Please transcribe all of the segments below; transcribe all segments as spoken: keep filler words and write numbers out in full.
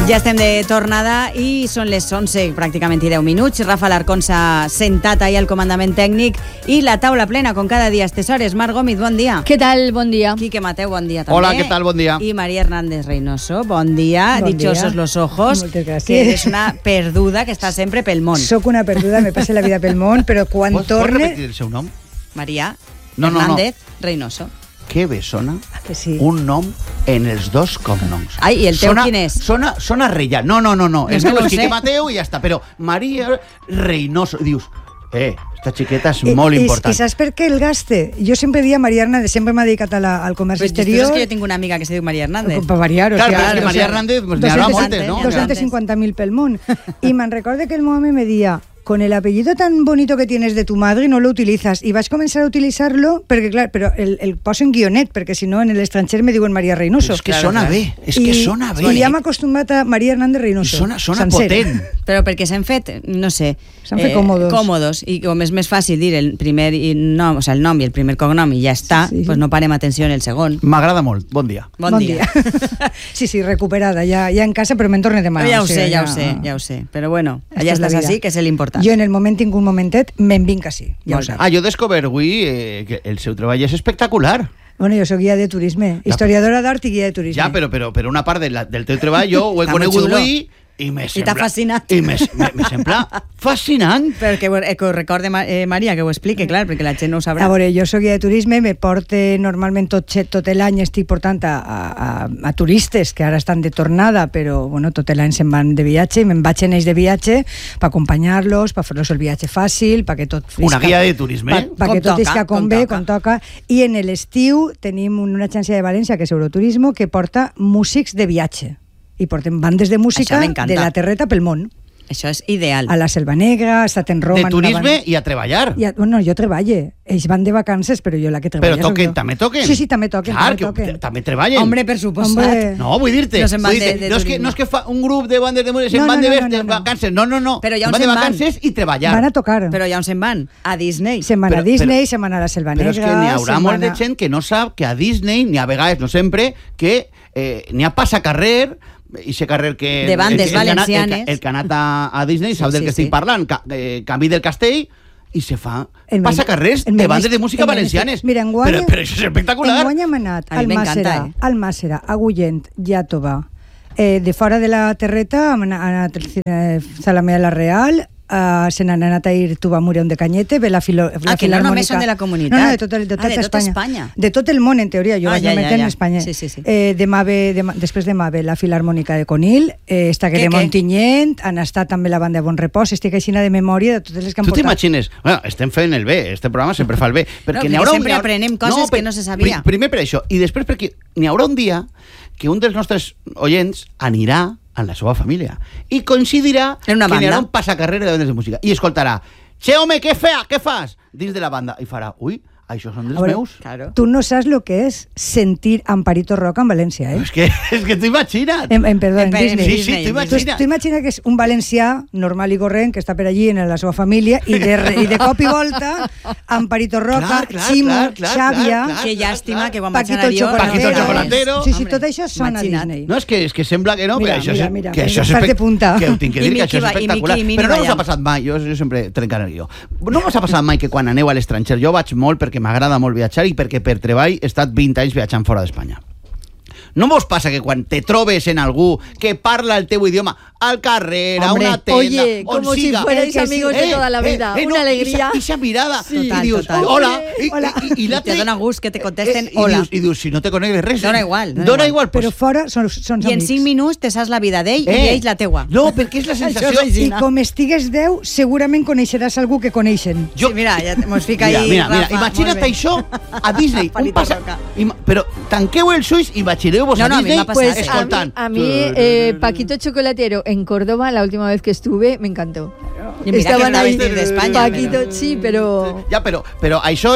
Ja estem de tornada i són les onze, pràcticament i deu minuts. Rafa Alarcón s'ha sentat ahí al comandament tècnic i la taula plena, com cada dia a aquestes hores. Marc Gómez, bon dia. Què tal? Bon dia. Quique Mateu, bon dia també. Hola, què tal? Bon dia. I María Hernández Reynoso, bon dia. Bon Dichosos dia. los ojos. Moltes gràcies. Que eres una perduda que està sempre pel món. Soc una perduda, me passa la vida pel món, però quan Pots, pots torne... repetir el seu nom? María No, no, no. Hernández Reynoso. Que bé sona Que sí. un nom en els dos cognoms. Ai, i el teu sona, quin és? Sona, sona reial. No, no, no, no. El És que meu no és Quique sé. Mateu i ja està. Però María Reynoso. Dius, eh, esta xiqueta és I- molt i- important. I saps per què el gaste? Jo sempre dia María Hernández, sempre m'ha dedicat a la, al comerç Pues tu exterior. saps que jo tinc una amiga que se diu María Hernández. Per variar, o Clar, sigui, però és que o María sigui, Hernández pues, n'hi haurà doscientos moltes, no? doscientos cincuenta mil pel món. Y me recuerdo que el home me decía, con el apellido tan bonito que tienes de tu madre no lo utilizas. Y vas a comenzar a utilizarlo, porque claro, pero el, el poso en guionet, porque si no en el extranjero me diuen María Reynoso. És que Claro, sona claro. bé. És que I, sona bé. I ja m'ha acostumat a María Hernández I Reynoso. sona, sona sencera. potent. Però perquè s'han fet, no sé... S'han fet còmodos. Còmodos. I com és més fàcil dir el primer i nom, o sea, el nom i el primer cognom i ja està, Sí, sí. pues no parem atenció en el segon. M'agrada molt. Bon dia. Bon, dia. sí, sí, recuperada, ja, ja en casa, però me'n torne demà. Ja ho o sigui, sé, ja ho sé, ja ho sé. Però bueno, Esta allà és la estàs vida. així, que és l'important. Jo en el moment tinc un momentet, me'n vinc així, ja ho Molt bé. saps. Ah, jo he descobert avui eh, que el seu treball és espectacular. Bueno, jo soc guia de turisme, historiadora d'art i guia de turisme. Ja, però, però, però una part de la, del teu treball jo ho he Està molt conegut xulo. avui i me sembla... t'ha fascinat. I me, me, me sembla fascinant. Però que, ho- eh, que ho recorde Ma- eh, Maria, que ho explique, clar, perquè la gent no ho sabrà. A veure, jo soc guia de turisme, me porte normalment tot, xe- tot l'any estic portant a, a, a, a turistes que ara estan de tornada, però bueno, tot l'any se'n van de viatge i me'n vaig en ells de viatge per acompanyar-los, per fer-los el viatge fàcil, perquè tot Una guia de turisme. Perquè Com tot toca, isca com com bé, toca. com toca. I en l'estiu tenim una agència de València, que és Euroturismo, que porta músics de viatge. I portem bandes de música Això m'encanta. de la terreta pel món. Això és ideal. A la Selva Negra, he estat en Roma... De en una turisme banda- i a treballar. I a, bueno, jo treballe. Ells van de vacances, però jo la que treballa Però toquen, soc jo. també toquen. Sí, sí, també toquen. Clar, també que toquen. també treballen. Hombre, per suposat. Hombre. No, vull dir-te. No se'n van vull dir-te, de- de no, és que, turisme. no és que fa un grup de bandes de música, se'n No, van no, de, no, ves- no, de no. vacances. No, no, no. Però ja on van de se'n van? vacances i treballar. Van a tocar. Però ja on se'n van? A Disney. Se'n van Però- a Disney, però- se'n van a la Selva Però Negra... és que n'hi haurà se'n molt van de a- gent que no sap que a Disney, ni a vegades, no sempre, que eh, n'hi ha passacarrer, i sé carrer que... De bandes el, el, el, valencianes. El, el que ha anat a, a Disney sap Sí, del sí, que estic sí. parlant. Ca, eh, canvi del castell i se fa El passacarrers el de menys- bandes de música el menys- valencianes. Mira, enguany, però, però això és espectacular. Enguany hem anat A mi al m'encanta, Màssera, eh? al Màssera, a Agullent, Iàtova. Eh, de fora de la terreta hem anat al cine Salamea la Real, Uh, se n'han anat a ir Tubamurion de Cañete, ve la, filo, la Ah, que no Filharmònica. només són de la comunitat. No, no, de tot, el, de tota Ah, de tota Espanya. Espanya. De tot el món, en teoria. Jo Ah, vaig ja, meter ja, ja. en Espanya. Sí, sí, sí. Eh, demà ve, demà, després demà ve la Filharmònica de Conil, eh, està Què, que de què? Montinyent, han estat també la banda de Bon Repòs, estic així de memòria de totes les que han Tu portat. t'imagines? Bueno, estem fent el bé, este programa sempre fa el bé. Perquè No, n'hi perquè haurà un- sempre n'hi haurà- aprenem coses que no se sabia. pri- Primer per això, i després perquè n'hi haurà un dia que un dels nostres oients anirà amb la seva família i coincidirà En una que n'hi banda. haurà un passacarrer de bandes de música i escoltarà: «Che, home, què fea, què fas?» dins de la banda, i farà: «Ui, això són dels A veure, meus». Claro. Tu no saps el que és sentir Amparito Roca en València, eh? És que, és que t'ho imagina't. En, en, perdó, en, En- en Disney. Sí, sí, Disney, t'ho en Tu, imagina't. tu imagina que és un valencià normal i corrent que està per allí en la seva família i de, re- i de cop i volta Amparito Roca, Clar, clar, Ximo, clar, clar, Xàbia, clar, clar. Que llàstima que quan vaig Paquito anar jo... Chocolatero. Paquito Chocolatero. Sí, sí, Hombre, tot això sona a imagina't. Disney. No, és que, és que sembla que no, Mira, però això, mira, és, mira, que mira, això és estàs de espec- punta. que ho tinc que I dir, que Miqui això és va- i Miqui espectacular. i Mini Però no us ha ballant. passat mai, jo, jo sempre trencar el guió. No us ha passat mai que quan aneu a l'estranger, jo vaig molt perquè m'agrada molt viatjar i perquè per treball he estat vint anys viatjant fora d'Espanya. No vos passa que quan te trobes en algú que parla el teu idioma al carrer, a Hombre, una tenda, oye, on como si siga, fuerais eh, amigos de toda la vida, una no, alegría. I esa mirada, Sí. i Total, dius, total. hola, i, Hola. i, i, I l'altre- te dona gust que te contesten eh, i hola. dius, I dius, si no te conegues res... Dona igual, dona Dona igual. igual, pues, Però fora són, són I en amics. cinc minuts te saps la vida d'ell eh, i ells la teua. No, perquè és la sensació... Això és així. I com estigues deu, segurament coneixeràs algú que coneixen. Jo, Sí, mira, ja mos fica mira, ahí, mira, mira, Rafa, imagina't molt bé. això a Disney. un Palito passa... Roca. Ima... Però tanqueu els ulls i imagineu-vos No, a no, a mi Disney m'ha passat, Pues eh. a mí, escoltant. a mí eh, Paquito Chocolatero en Córdoba, la última vez que estuve, me encantó. I mira que Estaban estaves ahí, dins d'Espanya, Paquito, però- sí, pero... Ja, però, però això és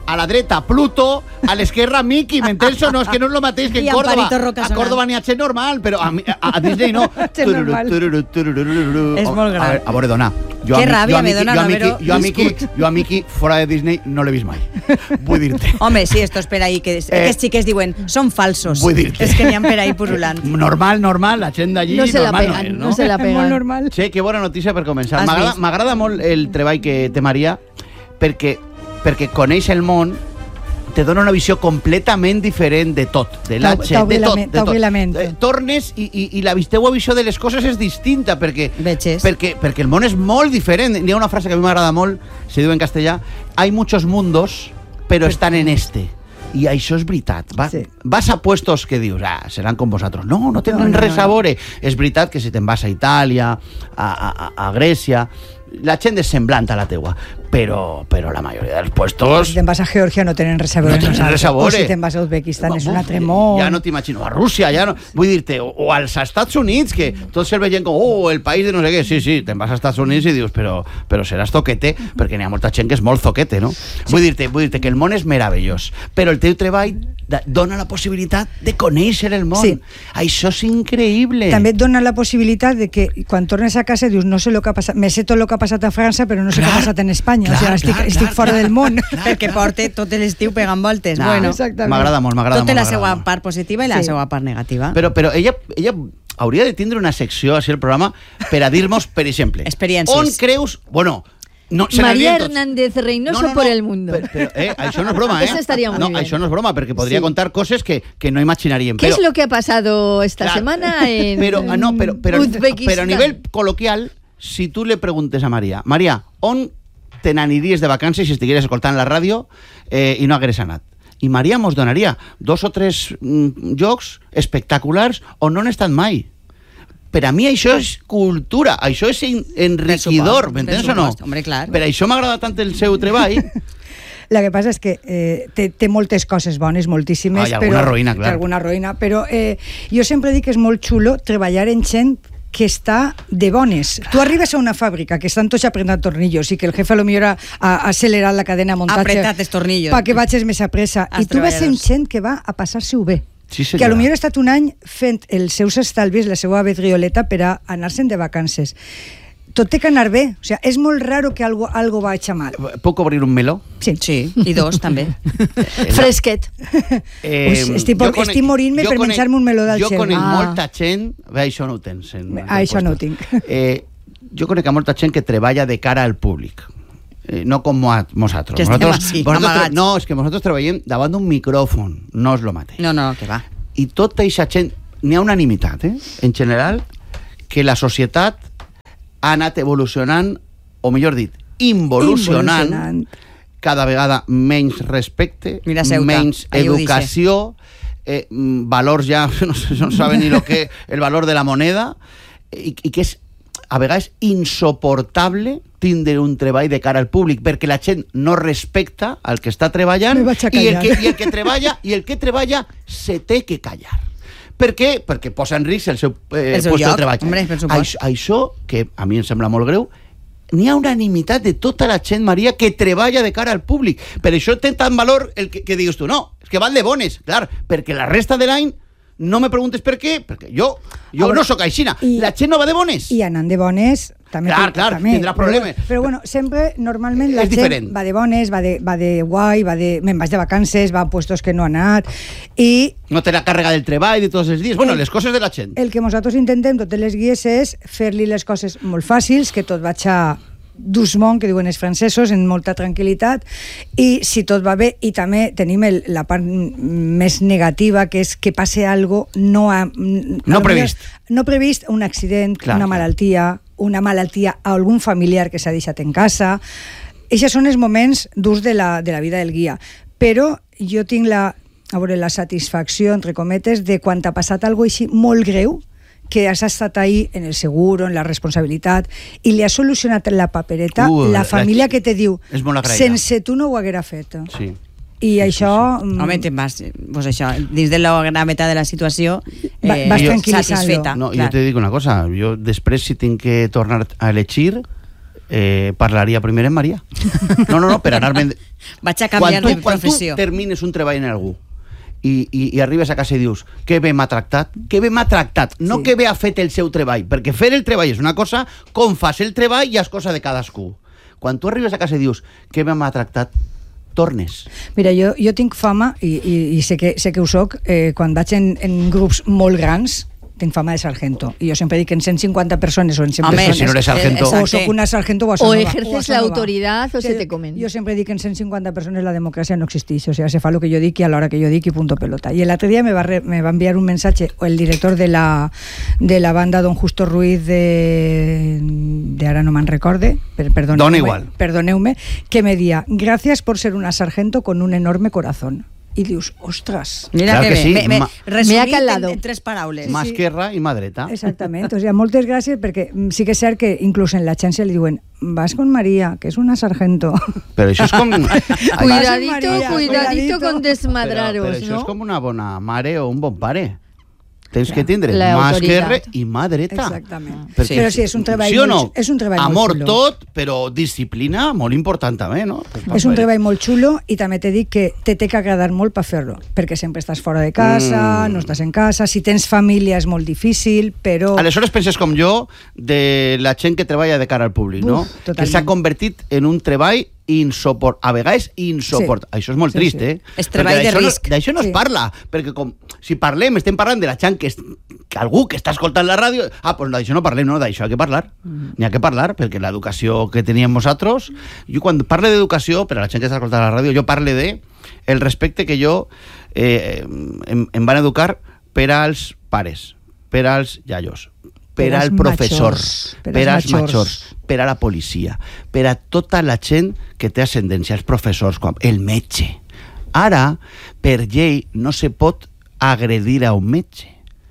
a la dreta Pluto, a l'esquerra Mickey, m'entens o no? És que no és el mateix que en I Córdoba. Amparito Roca A sonant. Córdoba n'hi ha gent normal, però a, mi- a, a Disney no. Gent normal. Tururu, tururu, tururu. És molt gran. A veure, a veure, dona. Jo Que a Mi- ràbia jo a me Mickey- dona jo a no Mickey- haver-ho jo a Mickey, viscut. jo a Mickey, fora de Disney, no l'he vist mai. Vull dir-te. Home, sí, estos per ahí, que, eh, que els xiques diuen, són falsos. Vull dir-te. És que n'hi ha per ahí purulant. Normal, normal, la gent d'allí No se la normal pegan, no és, no no? se la Molt pegan. normal. Sí, que bona notícia per començar. Has M'agrada vist? m'agrada molt el treball que té Maria perquè, perquè coneix el món, te dona una visió completament diferent de tot, de T'obri l'H, de la tot, ment- de tot. t'obri la ment. Eh, Tornes i, i, i la teua visió de les coses és distinta perquè, Veges. perquè, perquè el món és molt diferent. Hi ha una frase que a mi m'agrada molt, se diu en castellà, hay muchos mundos, però estan en este. I això és veritat. Va, Sí. Vas a puestos que dius, ah, seran com vosaltres. No, no tenen No, no, res no, a no. veure. És veritat que si te'n vas a Itàlia, a, a, a Grècia, la gent és semblant a la teua, però, però la majoria dels puestos... Si te'n vas a Georgia no tenen res a No veure. tenen nosaltres. res a veure. O si te'n vas a Uzbekistan és un Buf, altre món. Ja no t'imagino. A Rússia, ja no... Vull dir-te, o, o als Estats Units, que tots se'l veien com, oh, el país de no sé què. Sí, sí, te'n vas als Estats Units i dius, però, però seràs zoquete, perquè n'hi ha molta gent que és molt zoquete, no? Sí. Vull dir-te vull dir-te que el món és meravellós, però el teu treball da- dona la possibilitat de conèixer el món. Sí. Això és increïble. També et dona la possibilitat de que quan tornes a casa dius, no sé el que ha passat, me sé tot el que ha passat a França, però no sé Clar, què ha passat en Espanya. clar, o sigui, estic, clar, estic clar, fora clar. del món. Perquè porte tot l'estiu pegant voltes. Nah, bueno, exactament. M'agrada molt, m'agrada tot molt. té la m'agrada seva molt. part positiva i la Sí. seva part negativa. Però, però ella, ella hauria de tindre una secció així al programa per a dir-nos, per exemple, Experiències. on creus... Bueno, no, se María n'anirien tots. Hernández Reynoso por el mundo. Però, però, eh, això no és broma, eh? Eso estaría muy no, bien. això no és broma, perquè podria Sí. contar coses que, que no imaginaríem. ¿Qué però, es lo que ha pasado esta Clar. semana en Però, ah, no, però, però, Uzbekistán? però a nivell col·loquial, si tu le preguntes a Maria, Maria, on te n'aniries de vacances si estigueres escoltant la ràdio eh, i no hagueres anat? I Maria mos donaria dos o tres mm, llocs espectaculars on no han estat mai. Per a mi això és cultura, això és en- enriquidor, supost, m'entens per o no? supost, hombre, clar. Per això m'agrada tant el seu treball. El que passa és que eh, té, té moltes coses bones, moltíssimes. Ah, i alguna però, roïna, clar. i alguna roïna, però eh, jo sempre dic que és molt xulo treballar en gent que està de bones. Tu arribes a una fàbrica que estan tots apretant tornillos i que el jefe a lo millor ha, ha accelerat la cadena de muntatge Apretat els tornillos. perquè vagis més a pressa. Els I tu vas amb treballadors. gent que va a passar-se-ho bé. Sí, que a senyora. lo millor ha estat un any fent els seus estalvis, la seva vedrioleta per a anar-se'n de vacances. Tot té que anar bé. O sigui, és molt raro que algo, algo vagi mal. Puc obrir un meló? Sí. Sí, i dos també. Fresquet. Eh, Ui, estic jo por- estic morint-me jo per conec- menjar-me un meló del Jo Xero. conec Ah. molta gent... Bé, això no ho tens. En, Ah, això no ho tinc. Eh, jo conec a molta gent que treballa de cara al públic. Eh, no com a nosaltres. Que estem Nosaltres- així, vosaltres amagats. tre- no, és que nosaltres treballem davant d'un micròfon. No és el mateix. No, no, que va. I tota aquesta gent... N'hi ha unanimitat, eh? En general, que la societat ha anat evolucionant, o millor dit, involucionant, Involucionant. cada vegada menys respecte, Mira, Ceuta, menys ahí ho dice. educació, eh, mm, valors ja, no, sé, no saben ni lo que el valor de la moneda, i, i que és a vegades insoportable tindre un treball de cara al públic perquè la gent no respecta al que està treballant Me vaig a i el callar. que, i el que treballa i el que treballa se té que callar. Per què? Perquè posa en risc el seu, eh, El seu lloc de lloc, treball. hombre, per supost. Això, això, que a mi em sembla molt greu, n'hi ha unanimitat de tota la gent, Maria, que treballa de cara al públic. Per això té tant valor el que, que digues tu, no, és que van de bones, clar, perquè la resta de l'any no me preguntes per què, perquè jo, jo veure, no sóc aixina. i- La gent no va de bones. I anant de bones també, Clar, té- clar, també. tindrà problemes. Però, però bueno, sempre, normalment, la És gent diferent. va de bones, va de, va de guai, va de, me'n vaig de vacances, va a puestos que no ha anat, i No té la càrrega del treball de tots els dies. Bueno, El- les coses de la gent. el que nosaltres intentem totes les guies és fer-li les coses molt fàcils, que tot vaig doucement, que diuen els francesos, en molta tranquil·litat, i si tot va bé, i també tenim el, la part més negativa, que és que passe algo no, a, No previst. no previst, un accident, Clar, una clar. malaltia, una malaltia a algun familiar que s'ha deixat en casa. Aquests són els moments durs de la, de la vida del guia. Però jo tinc la, a veure, la satisfacció, entre cometes, de quan t'ha passat alguna cosa així molt greu, que has estat ahí en el seguro, en la responsabilitat, i li has solucionat la papereta, Uh, la la- família que te diu, és molt agraïda. sense tu no ho haguera fet. Sí. I això... mm, Home, te'n vas, pues això, dins de la gravetat de la situació, Va- vas eh, tranquil·litzant-lo. satisfeta. No, clar. jo te dic una cosa, jo després si tinc que tornar a elegir, eh, parlaria primer en Maria. No, no, no, per anar-me'n... Vaig a canviar quan tu, de professió. Quan tu termines un treball en algú i, i, i arribes a casa i dius que bé m'ha tractat, que bé m'ha tractat, no Sí. que bé ha fet el seu treball, perquè fer el treball és una cosa, com fas el treball ja és cosa de cadascú. Quan tu arribes a casa i dius que bé m'ha tractat, tornes. Mira, jo, jo tinc fama, i, i, i sé, que, sé que ho soc, eh, quan vaig en, en grups molt grans, tinc fama de sargento. I jo sempre dic que en cent cinquanta persones o en cent Home, persones... si no eres sargento. O soc una sargento o a O Sonova, ejerces a la Sonova. autoridad o Sí, se te comen. Jo sempre dic que en cent cinquanta persones la democràcia no existeix, o sigui, se fa el que jo dic i a l'hora que jo dic i punto pelota. I l'altre dia me va, re, me va enviar un missatge el director de la, de la banda Don Justo Ruiz de, de ara no me'n recorde, per, perdoneu-me, Dona igual. perdoneu-me, que me dia, gracias por ser una sargento con un enorme corazón. I dius, ostres... Mira Clar que que bé. sí, Me, me, ma- resumit Me ha calado. en, en tres paraules. Mà esquerra i mà dreta. Exactament, o sigui, moltes gràcies, perquè mm, sí que és cert que inclús en l'agència li diuen vas con María, que és una sargento. Però això és com... Cuidadito, María, cuidadito cuidadito. con desmadraros, però, però això ¿no? és com una bona mare o un bon pare. Tens que tindre La mà autoritat. esquerra i mà dreta. Exactament. Perquè- Però sí, és un treball sí o no? molt- és un treball molt Amor xulo. tot, però disciplina molt important també, no? És un treball molt xulo i també t'he dit que te té que agradar molt per fer-lo, perquè sempre estàs fora de casa, Mm. no estàs en casa, si tens família és molt difícil, però... Aleshores penses com jo de la gent que treballa de cara al públic, no? Uf, totalment. Que s'ha convertit en un treball insoport, a vegades insoport. Sí. Això és molt Sí, trist, sí. eh? És treball Perquè de d'això no- risc. D'això no Sí. es parla, perquè com, si parlem, estem parlant de la gent que, és, que algú que està escoltant la ràdio... Ah, doncs d'això no parlem, no, d'això ha que parlar. Mm. N'hi ha que parlar, perquè l'educació que teníem nosaltres... Jo quan parle d'educació, per a la gent que està escoltant la ràdio, jo parle de el respecte que jo eh, em, em van educar per als pares, per als iaios, per, Per als al professor, majors, per per als als majors. majors, per a la policia, per a tota la gent que té ascendència, els professors, com el metge. Ara, per llei, no se pot agredir a un metge.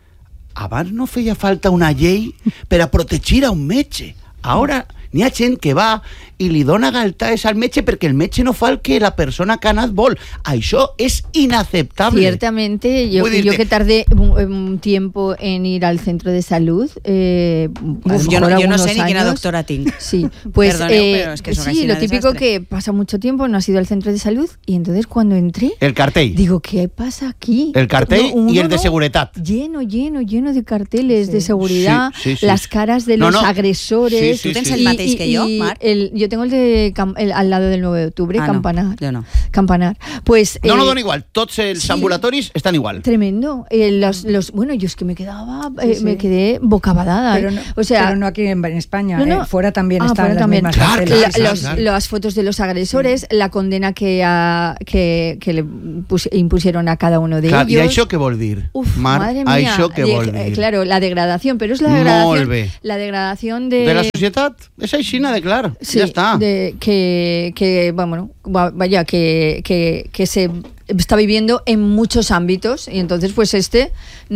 Abans no feia falta una llei per a protegir a un metge. Ara n'hi ha gent que va i li dona galtades al metge perquè el metge no fa el que la persona que ha anat vol. Això és inaceptable. Ciertamente, yo, Vull dir, yo te- que tardé un, un tiempo en ir al centro de salud, eh, a lo Uf, yo, mejor no, yo no algunos sé ni quina años. doctora tinc. Sí, pues Perdoneu, eh, pero es que soy sí, así lo una típico desastre. que pasa mucho tiempo, no has ido al centro de salud y entonces cuando entré, El cartell. digo, ¿qué pasa aquí? El cartell No, y uno el de no, seguretat. Lleno, lleno, lleno de carteles Sí. de seguridad, Sí, sí, sí, las sí. caras de No, los no. agresores. Sí, sí, ¿Tú tens sí. el mateix que jo, Marc? el, yo tengo el de Cam- el- al lado del nueve de octubre, Ah, no, Campanar. yo no. Campanar. Pues No, no eh, dona igual. Tots els sí. ambulatoris estan igual. Tremendo. Eh, los, los, bueno, yo es que me quedaba, Sí, eh, sí. me quedé bocabadada. Pero ¿eh? no, o sea, pero no aquí en, en España, No, no. eh, fuera también Ah, están fuera las también. mismas Claro, carteles. la- claro, los- claro. las fotos de los agresores, la condena que, a- que, que le pus- impusieron a cada uno de Clar, I ellos. això què vol dir? Uf, Marc, madre mía. això què De- vol eh, dir? Claro, la degradación, pero es la Molt degradación, bé. la degradación de, De la societat? És aixina de clar. sí, ja està. de que, que bueno, va- vaya, que, que, que se está viviendo en muchos ámbitos y entonces pues este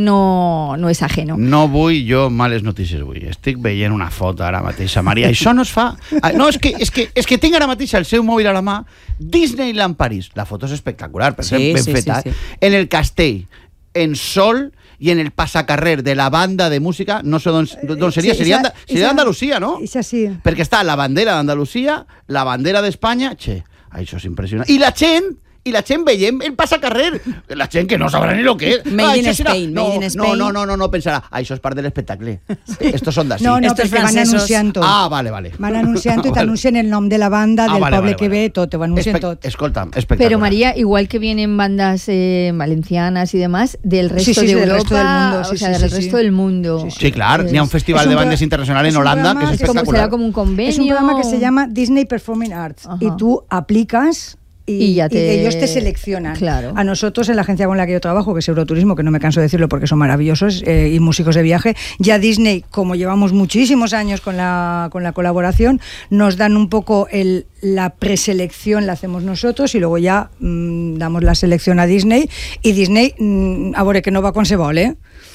no, no es ajeno. No vull jo males notícies avui. Estic veient una foto ara mateix, Maria. Això no es fa... Ah, no, és que, és, que, és que tinc ara mateix el seu mòbil a la mà. Disneyland París. La foto és espectacular, per Sí, ser ben sí, feta. sí, eh? sí. En el castell, en sol i en el passacarrer de la banda de música, no sé d'on d'on seria, Sí, seria, esa- Anda- seria esa- d'Andalusia, no? Esa sí. Perquè està la bandera d'Andalusia, la bandera d'Espanya, che, això és impressionant. I la gent, i la gent veiem el passacarrer, la gent que no sabrà ni lo que és. Made in això serà- Spain, no, made in no, Spain. no, no, no, no, pensarà, això és part de l'espectacle. Estos són d'ací. No, no, Estos perquè van francesos. anunciant-ho. Ah, vale, vale. Van anunciant-ho i Vale. t'anuncien el nom de la banda, Ah, del vale, poble vale, que vale. ve, tot, ho anuncien Espe- tot. Escolta'm, espectacular. Pero María, igual que vienen bandas eh, valencianas y demás, del resto Sí, sí, de sí, del Europa, resto del mundo, sí, o sea, sí, del sí, resto sí. del mundo. Sí, sí. Sí, clar, Es- n'hi ha un festival es un de pro- bandes internacional es en un Holanda programa que és que- Como espectacular. será como un convenio. Es un programa que se llama Disney Performing Arts Ajá. y tú aplicas y, Y ya te- y ellos te seleccionan. Claro. A nosotros en la agencia con la que yo trabajo, que es Euroturismo, que no me canso de decirlo porque son maravillosos, eh, y músicos de viaje, ya Disney, como llevamos muchísimos años con la, con la colaboración, nos dan un poco el, la preselección, la hacemos nosotros y luego ya mmm, damos la selección a Disney y Disney, mmm, a ver que no va con se vol, ¿eh?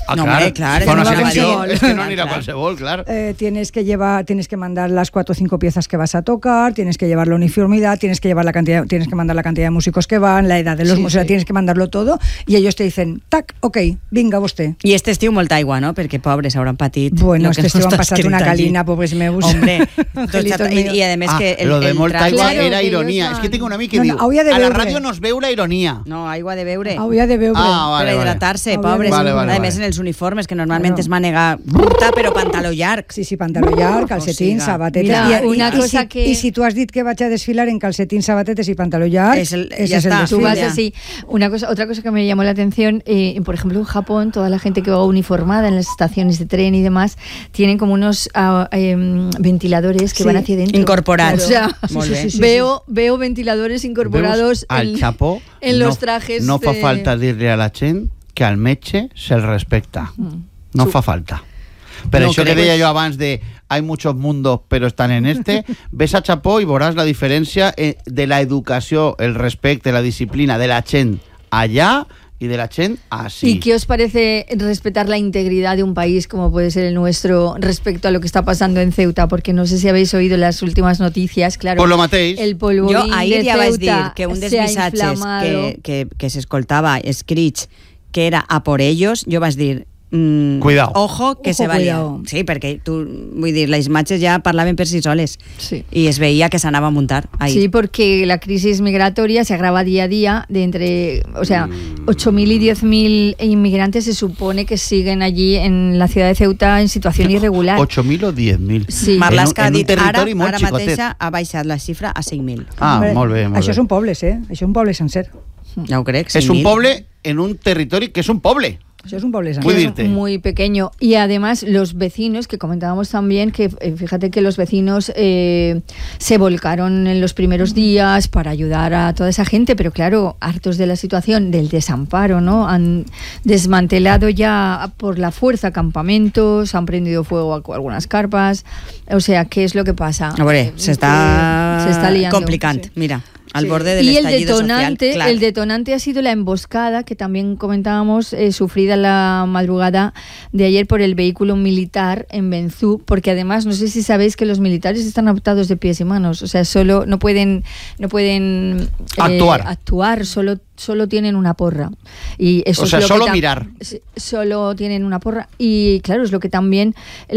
Ah, No, claro. hombre, claro, Fa una es que no va selecció, qualsevol. es que no anirà Claro. qualsevol, claro. Eh, tienes que llevar, tienes que mandar las cuatro o cinco piezas que vas a tocar, tienes que llevar la uniformidad, tienes que llevar la cantidad, tienes que mandar la cantidad de músicos que van, la edad de los Sí, músicos, sí. tienes que mandarlo todo y ellos te dicen, tac, ok, vinga vostè. I este estiu molta aigua, no? Perquè pobres hauran patit. Bueno, lo que este estiu no han està passat escrit una allí. calina, pobres meus. Hombre, Angelitos tot, i, míos. i a més Ah, que el, lo de el molta traje- aigua Claro, era que ironia. ellos És que van- tinc un amic que No, diu, no, hauria de a la beure. ràdio no es veu la ironia. No, aigua de beure. Hauria de veure. Ah, vale, per vale. hidratar-se, Hauria de pobres. Vale, vale, a vale. més, en els uniformes, que normalment Claro. es manega curta, però pantaló llarg. Sí, sí, pantaló llarg, calcetins, O siga, sabatetes. mira, I, una i, cosa i, si, que- I si tu has dit que vaig a desfilar en calcetins, sabatetes i pantaló llarg, És el- ese ja és el està. Tú desfile. vas Ya. así. Una cosa, otra cosa que me llamó la atención, eh, por ejemplo, en Japón, toda la gente que va uniformada en las estaciones de tren y demás, tienen como unos ah, em, ventiladores que Sí, van hacia adentro. incorporados. O sea, Molt sí, bé. sí, sí. veo, veo ventiladores incorporados Veus, al en, Chapo en no, los trajes. no fa de- falta dir-li a la gent que al metge se'l respecta. No fa falta. Per No això que crec. deia jo abans de hay muchos mundos pero están en este, ves a Chapó i veuràs la diferència eh, de la educació, el respecte, la disciplina de la gent allà y de la gent así. ¿Y qué os parece respetar la integridad de un país como puede ser el nuestro respecto a lo que está pasando en Ceuta? Porque no sé si habéis oído las últimas noticias, claro. Pues lo mateix. El polvorín Jo ahir de ja vaig dir Ceuta que un dels se ha missatges inflamado. que, que, que s'escoltava escrits que era a por ellos, jo vaig dir mm, Cuidao. ojo que Ojo, se va a liar. cuidao. Sí, perquè tu, vull dir, les imatges ja parlaven per si soles Sí. i es veia que s'anava a muntar ahir. Sí, porque la crisis migratoria se agrava día a día de entre, o sea, ocho mil y diez mil inmigrantes se supone que siguen allí en la ciudad de Ceuta en situación irregular. ocho mil o diez mil? Sí. Marlaska en, ha un- en un dit ara, territori molt ara xicotet. mateixa ha baixat la xifra a cinc mil. Ah, Hombre, molt bé, molt Això bé. són pobles, eh? Això és un poble sencer. Ja ho crec, És cinc un mil. poble en un territori que és un poble. Això és un poble Vull sencer. dir-te. Muy pequeño. Y además los vecinos, que comentábamos también, que eh, fíjate que los vecinos eh, se volcaron en los primeros días para ayudar a toda esa gente, pero claro, hartos de la situación del desamparo, ¿no? Han desmantelado ya por la fuerza campamentos, han prendido fuego a algunas carpas. O sea, ¿qué es lo que pasa? A veure, s'està Que se está liando. complicant, Sí. mira, al Sí. borde del y el estallido detonante, social. Clar. el detonante ha sido la emboscada que también comentábamos, eh, sufrida la madrugada de ayer por el vehículo militar en Benzú, porque además no sé si sabéis que los militares están atados de pies y manos, o sea, solo no pueden no pueden eh, Actuar. actuar, solo solo tienen una porra. Y eso O es sea, lo que solo tam- mirar. Sí, solo tienen una porra y claro, es lo que también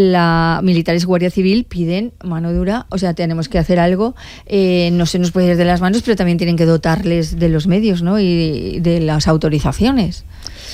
la militares y Guardia Civil piden mano dura, o sea, tenemos que hacer algo, eh, no se nos puede ir de las manos, pero también tienen que dotarles de los medios, ¿no? Y de las autorizaciones.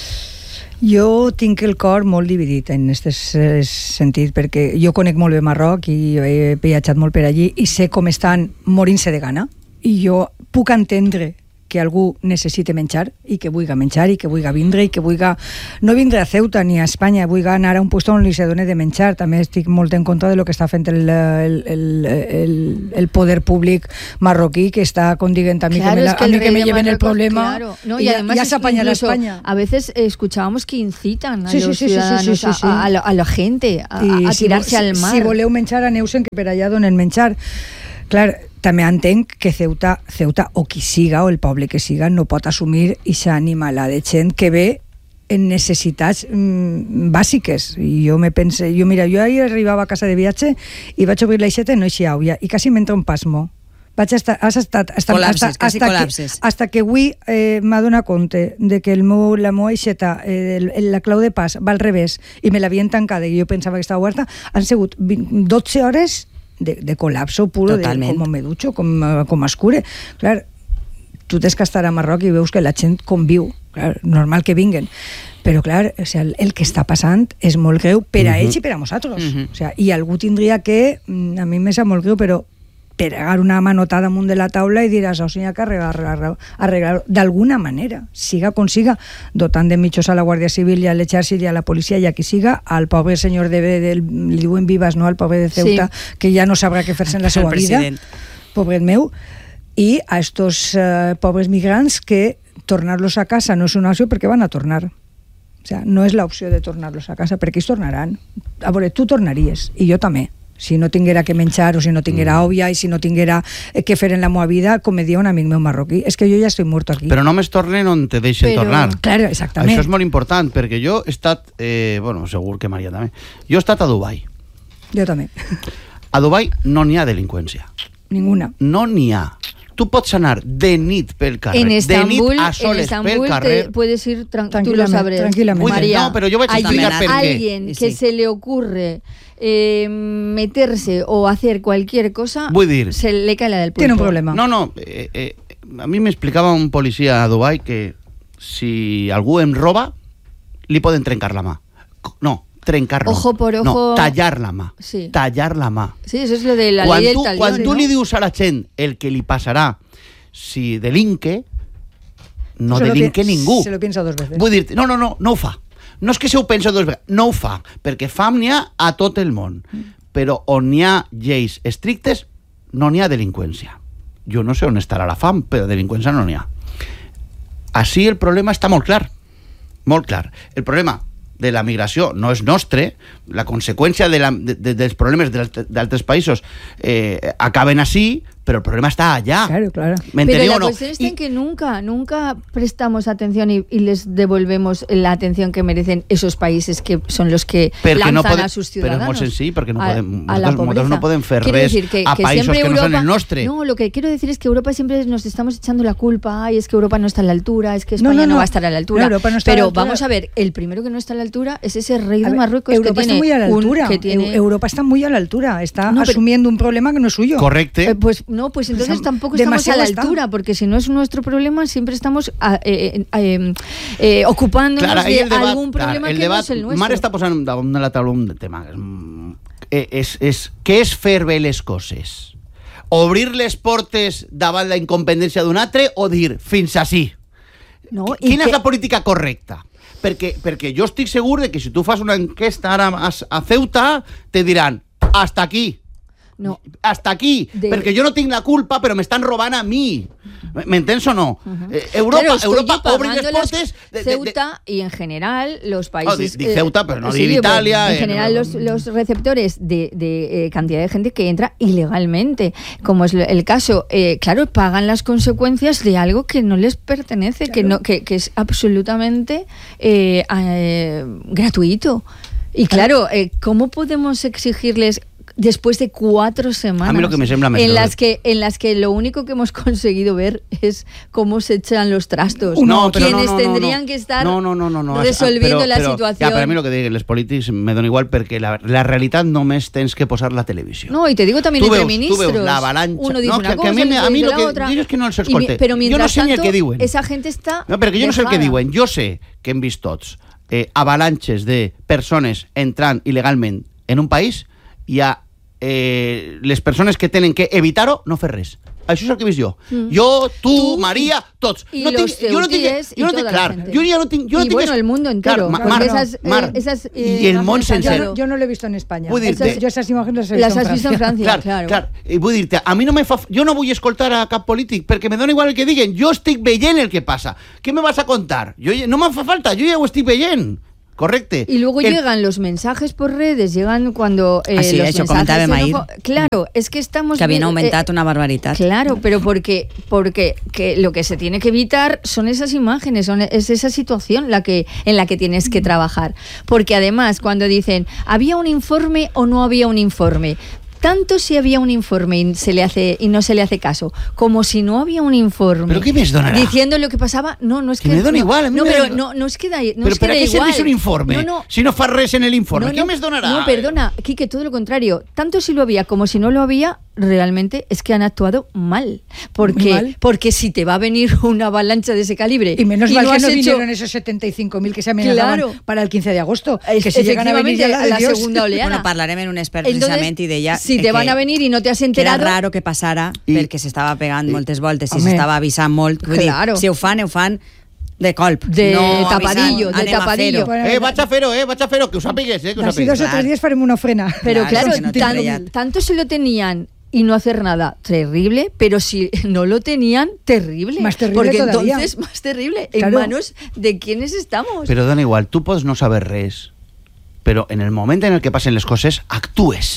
Jo tinc el cor molt dividit en aquest sentit, perquè jo conec molt bé Marroc i he viatjat molt per allí i sé com estan morint-se de gana i jo puc entendre que algú necessite menjar i que vulgui menjar i que vulgui vindre i que vulgui no vindre a Ceuta ni a Espanya, vulgui anar a un lloc on li se doni de menjar. També estic molt en contra de lo que està fent el, el, el, el, el poder públic marroquí, que està com dient a mi Claro, que me, la, es que a el mí que rey me de lleven el Marruecos, problema claro. No, y, y ya, además ya es se apañará incluso España. A veces eh, escuchábamos que incitan a Sí, sí, los sí, sí, sí, ciudadanos sí, sí, sí. A, a, la, a la gente a, I a si tirarse vo- al mar. Si voleu menjar, aneu-se'n, que per allà donen menjar. Clar, també entenc que Ceuta, Ceuta o qui siga, o el poble que siga, no pot assumir aquesta animalada de gent que ve en necessitats mm, bàsiques. I jo me pense, jo mira, jo ahir arribava a casa de viatge i vaig obrir l'aixeta i no hi havia, i quasi m'entra un pasmo. Vaig estar, has estat hasta, Col·lapses, hasta, quasi hasta col·lapses. Que, hasta que avui eh, m'ha donat compte de que el meu, la meva aixeta, eh, el, la clau de pas va al revés i me l'havien tancada i jo pensava que estava oberta, han sigut vint, dotze hores de, de col·lapso puro, Totalment. de com me dutxo, com, com escure. Clar, tu tens que estar a Marroc i veus que la gent conviu, clar, normal que vinguen, però clar, o sea, el, el que està passant és molt greu per a ells i per a nosaltres. Uh-huh. O sea, i algú tindria que, a mi me sap molt greu, però pegar una manotada amunt de la taula i dir a això s'ha que arreglar-ho arreglar d'alguna manera, siga com siga, dotant de mitjos a la Guàrdia Civil i a l'exèrcit i a la policia i a qui siga, al pobre senyor de, del, li diuen Vivas, no? Al pobre de Ceuta, Sí. que ja no sabrà què fer-se en la seva vida, pobret meu, i a estos eh, pobres migrants que tornar-los a casa no és una opció perquè van a tornar. O sea, no és l'opció de tornar-los a casa perquè ells tornaran. A veure, tu tornaries, i jo també. Si no tinguera que menjar o si no tinguera òvia i si no tinguera eh, que fer en la meva vida, com me dia un amic meu marroquí, és que jo ja estic muerto aquí. Però no més tornen on te deixen Però- tornar. Claro, exactament. Això és molt important, perquè jo he estat, eh, bueno, segur que Maria també, jo he estat a Dubai. Jo també. A Dubai no n'hi ha delinqüència. Ninguna. No n'hi ha. Tu pots anar de nit pel carrer, En Estambul, de nit a en soles pel Estambul carrer. te puedes ir, tran- tú lo Tranquilamente, sabrás, tranquilamente. María. No, pero yo voy a Hay explicar por qué. alguien Sí. que se le ocurre eh, meterse o hacer cualquier cosa, Vull dir- se le cae la del pulpo. Tiene un problema. No, no, eh, eh, a mi m'explicava un policia a Dubai que si algú em roba, li poden trencar la mà. No, trencar-lo. Ojo por ojo. No, tallar la mà. Sí. Tallar la mà. Sí, eso es lo de la quan ley tu, del talión, quan tu ¿no? li dius a la gent el que li passarà si delinque, no Se lo delinque pi- ningú. se lo piensa dos veces. Vull dir, no, no, no, no ho fa. No és que se ho pensa dos vegades, no ho fa, perquè fam n'hi ha a tot el món. Però on n'hi ha lleis estrictes, no n'hi ha delinqüència. Jo no sé on estarà la fam, però delinqüència no n'hi ha. Així el problema està molt clar, molt clar. El problema de la migració no és nostre, la conseqüència de la, de, de, dels problemes d'altres països eh, acaben així, però el problema està allà. Claro, claro. Pero ¿M'enteniu la o no? cuestión está I- en que nunca, nunca prestamos atención y, y les devolvemos la atención que merecen esos países que son los que Perquè lanzan no podem, a sus però és ciudadanos. molt senzill, perquè no a- podem, a la nosaltres, nosaltres no pobreza. podem fer Quiero res decir que- a que països siempre que no són Europa- el nostre. No, lo que quiero decir es que Europa siempre nos estamos echando la culpa. Ay, es que Europa no está a la altura, es que No, España no, no, no. va a estar a la altura. No, Europa no está a la pero altura. vamos a ver, el primero que no está a la altura es ese rey A de ver, Marruecos Europa que está tiene muy a la un- altura. que tiene- Eu- Europa está muy a la altura. Está No, pero- asumiendo un problema que no es suyo. Correcte. Eh, pues no, pues entonces Pues, tampoco estamos a demasiado la está. altura, porque si no es nuestro problema, siempre estamos a- eh, eh, eh, eh, ocupándonos Clar, ahí de el debat, algún clar, problema el que debat, no es el nuestro. Mar està posant damunt de la taula un tema. Mm, eh, És, és, què és fer bé les coses? Obrir les portes davant la incompetència d'un altre o dir fins així? No, y Quina que- és la política correcta? Perquè, perquè jo estic segur de que si tu fas una enquesta ara a, a Ceuta, te diran hasta aquí. No. Hasta aquí, De- perquè jo no tinc la culpa, però m'estan robant a mi. ¿M'entens o no? Eh, Europa, Claro, estoy Europa yo obre les pagando las- portes... de- de- de- Ceuta y en general los Oh, países... di- di Ceuta, pero no sí, dir pero Italia, En eh, general no- los, los receptores de, de, eh, cantidad de gente que entra ilegalmente, como es el caso, eh, claro, pagan las consecuencias de algo que no les pertenece, que, no, que, que es absolutamente eh, eh, gratuito. Y claro, eh, ¿cómo podemos exigirles... Después de cuatro semanas A mí lo que me sembla més en grave. las que en las que lo único que hemos conseguido ver es cómo se echan los trastos, No, però quienes no, no, no, tendrían no. que estar no, no, no, no, no. resolviendo Però- la però- situación. Ja, però a mi el que diguen els polítics me dona igual perquè la, la realitat només tens que posar la televisió. No, y te digo también Tu entre veus, tu ministros. veus l'avalanxa. Uno dice No, una que- que cosa, a mi me- el otro a mi dice lo la que- otra. jo és que no els Y mi- escolte. Pero Jo no mientras sé ni el tanto, que diuen. esa gente está No, perquè jo no sé el que dejada. diuen. Jo sé que hem vist tots eh, avalanxes de persones entrant il·legalment en un país i a eh, les persones que tenen que evitar-ho no fer res. Això és el que he vist jo. Mm. Jo, tu, Tu Maria, tots. y no los tinc, jo no tinc, ceutíes y jo no tinc toda la clar. gente. Jo ja no tinc, jo no Y tinc bueno, es- el mundo entero, Clar, porque Mar, esas, eh, Mar, esas, eh, i el món imágenes sencer. Claro. Yo no lo he visto en España. Vull dir-te- Esas- yo esas imágenes las he Las visto en has visto en Francia. Francia, clar, claro. clar. I vull dir-te, a mi no me fa... Jo no vull escoltar a cap polític perquè me dona igual el que diguen. Jo estic veient el que passa. Què me vas a contar? Jo, ja- no me fa falta, jo ja ho estic veient. Correcte. Y luego El- llegan los mensajes por redes, llegan cuando eh, Ah, sí, los eso mensajes comentàvem ahir. xenofo- Claro, es que estamos Que habían vi- aumentat eh, una barbaritat. Claro, pero porque porque que lo que se tiene que evitar son esas imágenes, son es esa situación la que en la que tienes que trabajar, porque además cuando dicen había un informe o no había un informe, tanto si había un informe y se le hace y no se le hace caso, como si no había un informe. ¿Pero qué me donará? Diciendo lo que pasaba, no, no es Que que me dona no, igual, a mí no, me pero da- no, no es que da, no Però es que per a da què igual. serveix un informe? No, no, Si no fa res en el informe, no, què no, més donarà? No, perdona, Quique, todo lo contrario. Tanto si lo había como si no lo había, realmente es que han actuado mal. Porque, Mal. porque si te va a venir una avalancha de ese calibre Y menos mal no que has no hecho- vinieron esos setenta y cinco mil que se amenazaban Claro. para el quince de agosto. Es- Que si llegan a venir ya efectivamente, la, a de la Dios. segunda oleada. Bueno, parlarem en un expert Entonces, precisament i deia si eh, te van que- a venir y no te has que era enterado, raro que passara I- perquè s'estava pegant moltes voltes i Home. s'estava avisant molt. Vull Claro. dir, si ho fan, ho fan de colp. De no tapadillo, avisant, de anem a tapadillo. fer-ho. Eh, vaig a fer-ho, eh, vaig a fer-ho, que ho sàpigues, eh, que ho Así dos sàpigues. o tres días faremos una ofrena. pero Claro, claro, que no te tan- creas. tanto se lo tenían y no hacer nada, terrible, pero si no lo tenían, terrible. Más terrible Porque todavía. entonces, más terrible. Claro. ¿En manos de quiénes estamos? Però dona igual, tu pots no saber res, però en el moment en el que passen les coses, actues.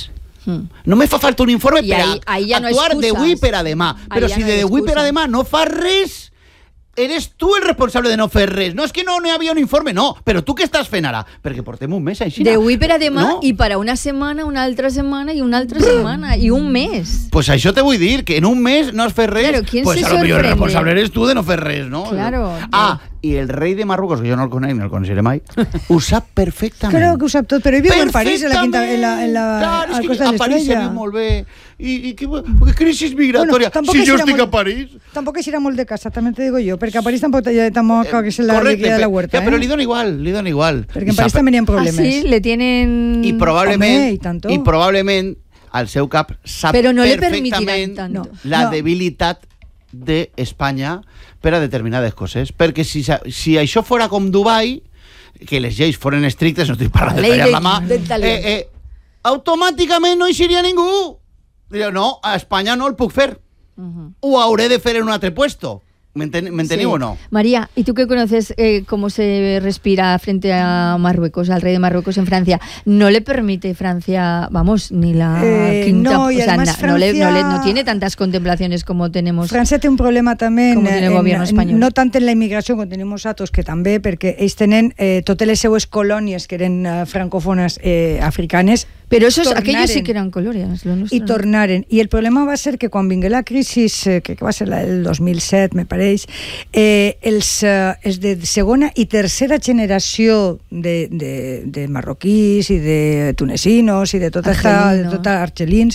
Hmm. No me fa falta un informe I per ahí- ahí ja no actuar excuses. d'avui per a demà. Ahí Però ja si no de d'avui per a excusa. demà no fas res, eres tu el responsable de no fer res. No és que no n'hi havia un informe, no. Però tu què estàs fent ara? Perquè portem un mes així. D'avui per a demà No. i per a una setmana, una altra setmana i una altra setmana i un mes. Pues això te vull dir, que en un mes no has fet res, Claro, ¿quién pues se a lo millor el sorprende? responsable eres tu de no fer res, no? Claro. Ah, i el rei de Marruecos, que jo no el conec ni el coneixeré mai, ho sap perfectament. Creo que ho sap tot, però ell viu en París, en la, quinta, en la, en la Clar, al és Costa que de a París se l'Estrella. viu molt bé. I, i que, que crisis migratòria. tampoc Si jo eixirà estic molt- a París... Tampoc eixirà molt de casa, també te digo jo, perquè a París tampoc, tampoc que és la Correcte, líquida de la pe- huerta, ja, però eh? li dona igual, li dona igual. Perquè I en París sap- també n'hi ha Ah, problemes. sí, le tienen... I probablement, Home, i tanto. i probablement al seu cap sap Però no le perfectament permitirán tanto. No. la No. debilitat d'Espanya per a determinades coses. Perquè si, sa- si això fora com Dubai, que les lleis foren estrictes, no estic parlant de La ley tallar de- la mà, del talent. eh, eh, automàticament no hi seria ningú. Diria, no, a Espanya no el puc fer. Ujú. Ho hauré de fer en un altre puesto. ¿M'enten- ¿M'enteniu Sí. o no? María, ¿y tú qué conoces eh, cómo se respira frente a Marruecos, al rey de Marruecos en Francia? No le permite Francia, vamos, ni la Eh, quinta... no, y o sea, además na- no, le, no, le- Francia- no tiene tantas contemplaciones como tenemos. França té un problema també Com tiene el gobierno espanyol. no tant en la immigració com tenim nosaltres, que també, perquè ells tenen eh, totes les seues colònies que eren eh, francòfones eh, africanes, Pero esos, tornaren. aquellos sí que eran colonias, lo nuestro i no. tornaren. I el problema va ser que quan vingué la crisi, eh, que va ser la- el dos mil set, me pareix, eh, els, eh, els de segona i tercera generació de, de, de marroquís i de tunesinos i de tota esta, de Argelinos. tota argelins,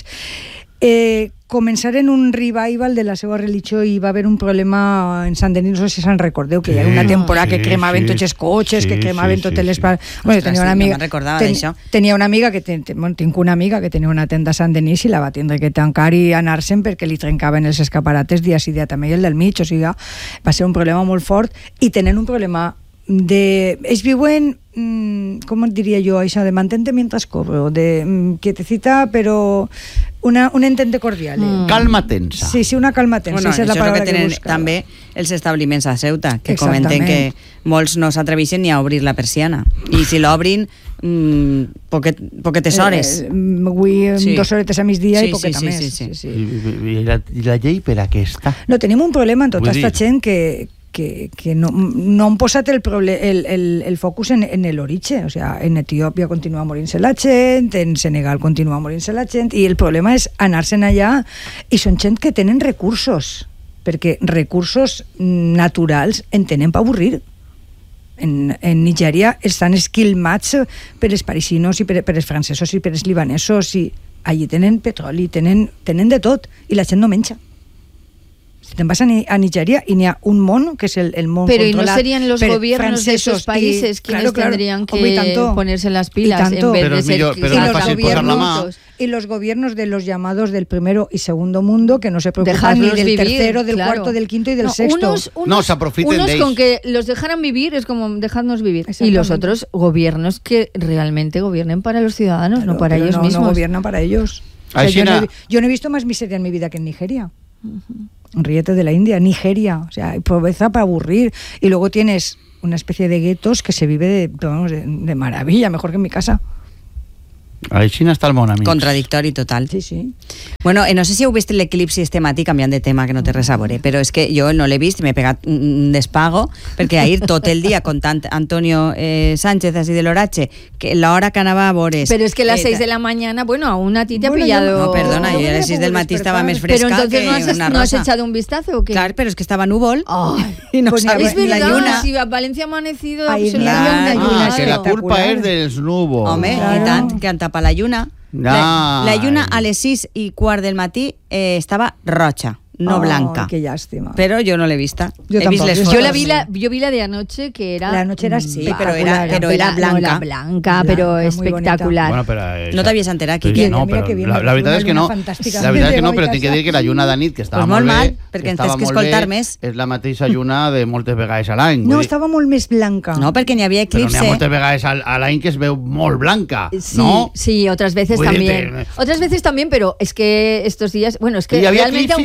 eh, començaren un revival de la seva religió i va haver un problema en Sant Denis, no sé si se'n recordeu, que hi ha una Sí, temporada que sí, cremaven sí. tots els cotxes, Sí, que cremaven sí, totes sí, les... sí. pa- Bueno, Ostres, tenia sí, una no amiga, me'n recordava ten- d'això. tenia una amiga que ten, ten, bueno, tinc una amiga que tenia una tenda a Sant Denis i la va tindre que tancar i anar-se'n perquè li trencaven els escaparates dia sí dia també i el del mig, o sigui, va ser un problema molt fort i tenen un problema de... ells viuen, mmm, com et diria jo, això, de mantente mientras cobro, de mm, quietecita, però una, un entente cordial. Eh? Mm. Calma tensa. Sí, sí, una calma tensa, Bueno, esa és la això és el paraula que que, tenen buscava. també els establiments a Ceuta, que Exactament. comenten que molts no s'atreveixen ni a obrir la persiana. I si l'obrin, mmm, poquet, poquetes hores. Eh, eh, avui Sí. dues horetes a migdia Sí, i poqueta sí, sí, més. sí, sí. Sí, sí. I, i, la, I la llei per a què està? No, tenim un problema en tota Vull aquesta dir- gent que, que, que no, no han posat el, proble el, el, el focus en, en l'origen. O sea, en Etiòpia continua morint-se la gent, en Senegal continua morint-se la gent, i el problema és anar-se'n allà, i són gent que tenen recursos, perquè recursos naturals en tenen per avorrir. En, en Nigèria estan esquilmats per els parisinos i per, per els francesos i per els libanesos, i allí tenen petroli, tenen, tenen de tot, i la gent no menja. Si te'n vas a, Ni a Nigèria y n'hi ha un món, que es el, el món Pero ¿y no controlat serían los per gobiernos de esos francesos países i- quienes claro, claro, tendrían que home, i tanto, ponerse las y pilas tanto. en vez Pero de es ser millor- pero y es los fácil posar la gobiernos mà. y los gobiernos de los llamados del primero y segundo mundo, que no se preocupan dejarlos ni del vivir, tercero, del claro. cuarto, del quinto y del No, sexto. Unos, unos, No, se aprofiten unos de con ells. que los dejaran vivir es como dejadnos vivir. Y Exactamente. los otros gobiernos que realmente gobiernen para los ciudadanos, Claro, no para pero ellos no, mismos. No gobiernan para ellos. O sea, Així yo, no na- he, yo no he visto más miseria en mi vida que en Nigeria. Ríete de la India, Nigeria. O sea, hay pobreza para aburrir. Y luego tienes una especie de guetos que se vive de, vamos, de, de maravilla, mejor que en mi casa. Així està el món, amics. Contradictori total. Sí, sí. Bueno, eh, no sé si heu vist l'eclipsi este matí, canviant de tema, que no té res a veure, però és que jo no l'he vist i m'he pegat un despago, perquè ahir tot el dia contant Antonio eh, Sánchez, así de l'oratge, que l'hora que anava a veures... Pero es que a las eh, seis de la mañana, bueno, aún a ti te Bueno, ha yo pillado... No, perdona, No, jo a no les sis del puedo matí estava més despertar. Pero fresca entonces que no has, una ¿no has rosa. echado un vistazo o qué? Clar, però és que estava núvol Ay, i no pues ni sabia es ni la verdad, lluna. si a Valencia ha amanecido Ahí absolutamente la- Ah, lluna que la culpa espectacular. és dels núvols. Home, Claro. i tant, que han tapat la lluna. La, la lluna a les sis i quart del matí eh, estava roja, no Ay, blanca. Qué lástima. Però jo no l'he vista. Jo He vist tampoc. les Yo fotos. Yo la vi la, yo vi la de anoche que era... La noche era mm, sí, pero era- espectacular. pero era no, blanca. la blanca, pero Blanca, muy espectacular. Bueno, però, eh, No t'havies enterat, sí, Quique. No, Mira però que bien, la, la veritat una és que lluna no. fantàstica. La veritat és que no, De però tinc que dir que la lluna de nit, que estava Pues molt molt bé, mal, perquè que en estava tens que molt escoltar bé, més. és la mateixa lluna de moltes vegades a l'any. No, vull dir, estava molt més blanca. No, perquè n'hi havia però n'hi eclipse. ha moltes vegades a, a l'any que es veu molt blanca, Sí, no? sí, otras veces Voy a también. decirte- Otras veces también, pero es que estos días, bueno, es que Y había realmente eclipse- aunque no eclipse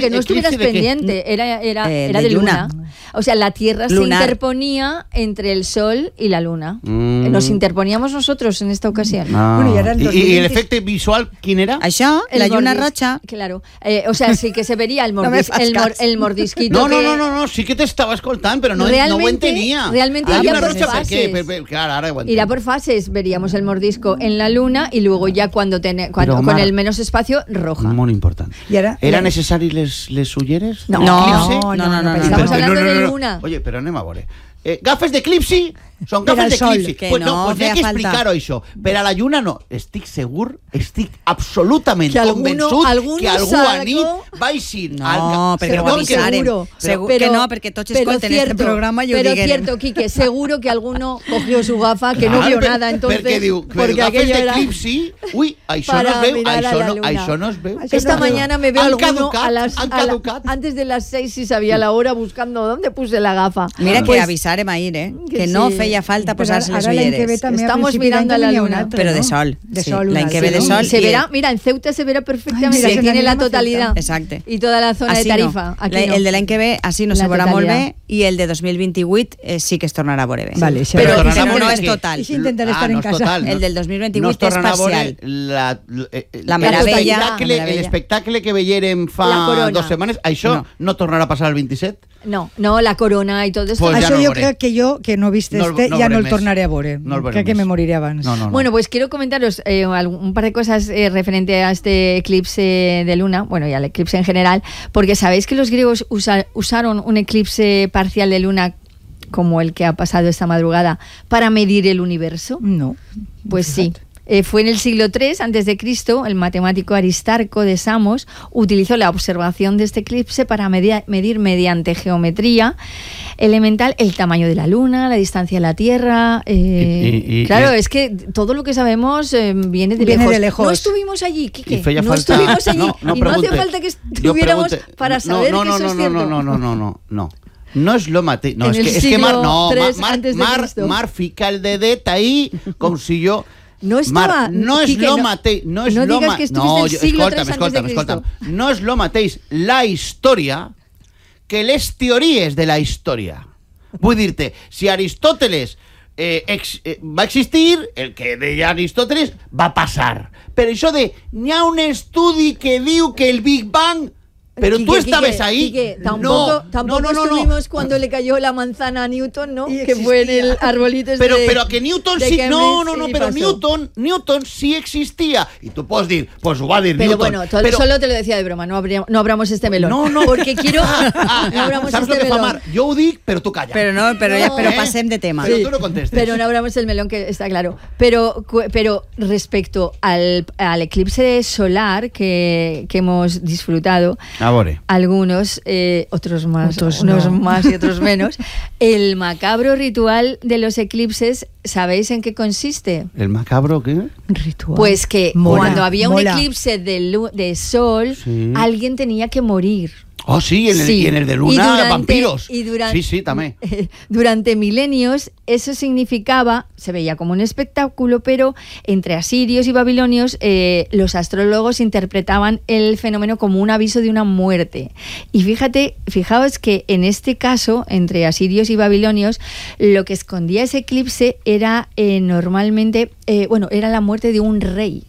estuvieras de qué? pendiente, era, era, Eh, era de de luna. luna. O sea, la Tierra Lunar. se interponía entre el Sol y la Luna. Mm. Nos interponíamos nosotros en esta ocasión. Ah. Bueno, y ahora el ¿Y, dos y mil el veinte efecto visual quién era? Això, El la lluna mordis- roja. Claro. Eh, o sea, sí que se vería el, No me mordis, fas el, mor- cas. el mordisquito. No, no, que- no, no, no, sí que te estaba escoltant, però no, no ho Realmente- entenia. realmente Ah, iría una por rocha, fases. ¿qué? Per- per- Claro, ahora ho entenc. Irá por fases, veríamos el mordisco en la luna y luego ya cuando, tene- cuando Pero, con Mar, el menos espacio, roja. Molt important. I ara- Era la- necessari les, les ulleres? No. No, Eclipse? no, no, no, no, Estamos no. hablando de luna. Oye, però anem a veure. Eh, gafes d'eclipsi són Per al gafes sol. d'eclipsi. Que Pues no, no, pues n'hi ha feia que falta. explicar-ho, això. Per a la lluna no. Estic segur, estic absolutament Que alguno- convençut alguno que algú sacó- a nit baixin No, al... perquè ho Perdó, que- avisarem. Seguro, Segur pero- que no, perquè tots pero escolten este cierto, programa i ho Pero digueren. cierto, Quique, seguro que alguno cogió su gafa, que no Clar, vio per- nada, entonces, Perquè diu, que porque gafes aquello era... d'eclipsi... Ui, això para no es veu, mirar a això la no, luna. això no es veu. Esta mañana me veo Han alguno caducat, a las, han a la- caducat. antes de las seis si sabía la hora buscando dónde puse la gafa. Mira que Pues, avisarem ahir, eh? que Que no sí. feia falta Però posar-se les ara l'any que ve ulleres. també, a Estamos principi d'any, mirando a la també n'hi ha un luna. altre, Però no? de sol. De sí. sol, un L'any que altre. ve de Sí. sol. Se i- verá, mira, en Ceuta se verá perfectamente, Ay, mira, que se tiene me la anima totalidad. Exacte. Y toda la zona Así de Tarifa. No. Aquí La- no. El de l'any que ve, així no La se veurà molt totalidad. bé, i el de dos mil vint-i-vuit eh, sí que es tornarà a veure bé. Vale, sí. però, Però però, tornarà a no veure és què? total. I si intentaré estar no en és casa. total, El del dos mil vint-i-vuit no es tornarà és a veure parcial. La, eh, La el meravella. espectacle- La meravella. L'espectacle que veierem La fa corona. dos setmanes, això no. no tornarà a passar el vint-i-set? No, no, la corona y todo esto. Pues ya Això no el jo veuré. crec que jo, que no he vist No el- este, no el ja no veuré el més. tornaré a veure. No el veuré crec que més. me moriré abans. No, no, no. Bueno, pues quiero comentaros eh, algún- un par de cosas eh, referente a este eclipse de luna, bueno, y al eclipse en general, porque sabéis que los griegos usa- usaron un eclipse parcial de luna como el que ha pasado esta madrugada para medir el universo. No. Pues sí. Eh, fue en el siglo tres antes de Cristo, el matemático Aristarco de Samos utilizó la observación de este eclipse para medir, medir mediante geometría elemental el tamaño de la luna, la distancia a la Tierra. eh, Y- y- y- claro, y- es que todo lo que sabemos eh, viene de Viene lejos. de lejos. No estuvimos allí, Quique. I feia no falta... estuvimos allí No, no y no hace pregunte. falta que Jo estuviéramos pregunte. para No, saber no, que no, eso no, es no, cierto. no, no, no, no, no. No és lo mateix. No, En és el que, és que Mar, no, siglo Mar, tres Mar, antes de Mar, Cristo. Mar fica el dedet ahí com si jo... No estaba- Mar, no és Quique, lo no- mateix. No, és no lo digas ma- que estuviste no, el jo- siglo escolta'm, tres antes de escolta'm, escolta'm. Cristo. No és lo mateix la història que les teories de la història. Vull dir-te, si Aristòteles eh, ex, eh, va existir, el que deia Aristòteles va passar. Per això de, n'hi ha un estudi que diu que el Big Bang... Pero Quique, tú estabas Quique, ahí. Quique, tampoco, no, tampoco no, no, no, estuvimos no. cuando le cayó la manzana a Newton, ¿no? Y Que fue en el existía. arbolito este Pero, de, pero que Newton de sí, Cambridge, no, no, no, sí pero pasó. Newton, Newton sí existía. Y tú puedes decir, pues ho va a dir Pero Newton. bueno, todo- pero, solo te lo decía de broma, no, abríamos, no abramos este melón. no, no. Porque quiero... Ah, ah, no abramos ¿sabes este lo que fa melón. Mar? Jo ho dic, però tu calla. Però no, però, ja, No, però eh? passem de tema. Pero tú no contestes. Pero no abramos el melón, que está claro. Pero, cu- pero respecto al, al eclipse solar que, que hemos disfrutado, A veure. algunos, eh, otros más, Otros unos no. más y otros menos. El macabro ritual de los eclipses, ¿sabéis en qué consiste? El macabro, ¿qué? Ritual. Pues que Mola, cuando había un mola. eclipse de, lu- de sol, Sí. alguien tenía que morir. Oh, sí, en el, Sí. y en el de Y Luna, durante- vampiros. y duran- Sí, sí, también. Durante milenios eso significaba, se veía como un espectáculo, pero entre asirios y babilonios eh, los astrólogos interpretaban el fenómeno como un aviso de una muerte. Y fíjate, fijaos que en este caso, entre asirios y babilonios, lo que escondía ese eclipse era eh, normalmente, eh, bueno, era la muerte de un rey.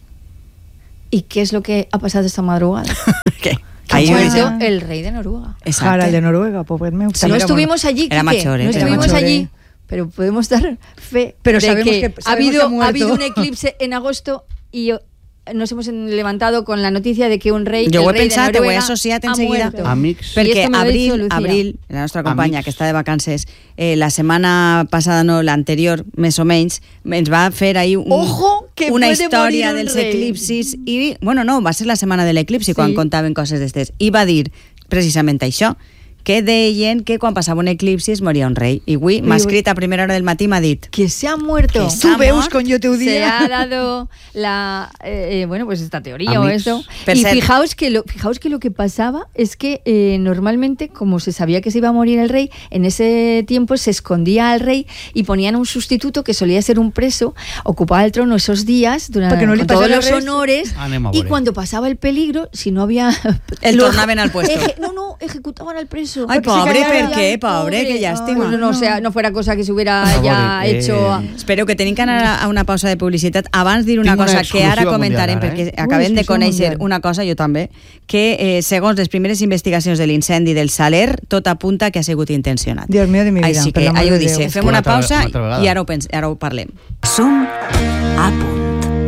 ¿Y qué es lo que ha pasado esta madrugada? Què? Ha Ahir Ahí muerto va. el rei de Noruega. Harald de Noruega, pobret meu. No També era estuvimos allí, Era Quique, Machore, no era estuvimos Machore. allí, pero podemos dar fe Pero de sabemos que, que- ha, sabemos habido, que ha ha muerto. habido un eclipse en agosto y eh, nos hemos en- levantado con la noticia de que un rei, Jo el ho he rei de pensat, ho he Noruega, associat ha enseguida. muerto. Amics. I Perquè esto me lo ha dicho Abril, Lucía. Abril, la nostra companya Amics. que està de vacances, eh, la setmana passada, no, l'anterior, més o menys, ens va fer ahir un, Ojo, que una puede història morir un dels rei. eclipsis i, bueno, no, va ser la setmana de l'eclipsi Sí. quan contaven coses d'estes i va dir precisament això, que deien que quan passava un eclipsi es moria un rei. I avui m'ha escrit a primera hora del matí, m'ha dit que se ha muerto. Que Tú veus con yo te Se día. ha dado la eh, bueno pues esta teoría o Amics. esto. Per Y cert- fijaos que lo fijaos que lo que pasaba es que eh, normalmente como se sabía que se iba a morir el rey, en ese tiempo se escondía al rey y ponían un sustituto que solía ser un preso, ocupaba el trono esos días durante Perquè no li con todos passara los res. honores Anem a y veure. cuando pasaba el peligro, si no había El lo- tornaven al puesto. eje- no, no, ejecutaban al preso. Ay, Porque se pobre, callara. ¿por qué? Pobre, qué lástima. Bueno, no, sea, no fuera cosa que se hubiera Por ya favor, eh, hecho a- Espero que tenim que anar a una pausa de publicitat. Abans dir una Tinc una cosa que ara exclusiva comentarem, mundial, ara, perquè eh? acabem Ui, de exclusiva conèixer mundial. una cosa, jo també, que eh, segons les primeres investigacions de l'incendi del Saler, tot apunta que ha sigut intencionat. Dios mío de mi vida, Així per que, l'amor allò de dice, Déu. fem Una una altra- pausa una altra vegada. i ara ho, pens ara ho parlem. Som a punt.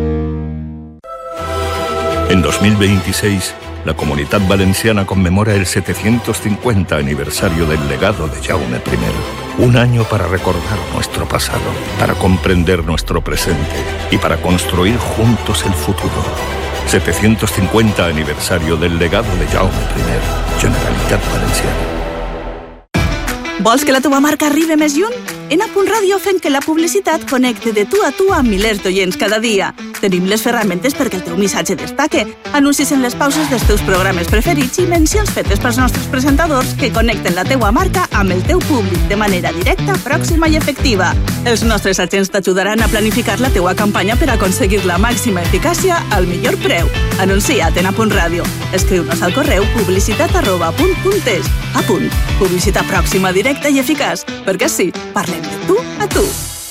En dos mil veintiséis, la Comunidad Valenciana conmemora el setecientos cincuenta aniversario del legado de Jaume primero. Un año para recordar nuestro pasado, para comprender nuestro presente y para construir juntos el futuro. setecientos cincuenta aniversario del legado de Jaume primero. Generalitat Valenciana. Vols que la teva marca arribi més lluny? En A Punt Ràdio fem que la publicitat connecte de tu a tu amb milers d'oients cada dia. Tenim les ferramentes perquè el teu missatge destaque, anuncis en les pauses dels teus programes preferits i mencions fetes pels nostres presentadors que connecten la teua marca amb el teu públic de manera directa, pròxima i efectiva. Els nostres agents t'ajudaran a planificar la teua campanya per aconseguir la màxima eficàcia al millor preu. Anuncia't en A Punt Ràdio. Escriu-nos al correu publicitat arroba apunt punt es. A Punt. Publicitat pròxima, directa i eficaç. Perquè sí, parlem de tu a tu.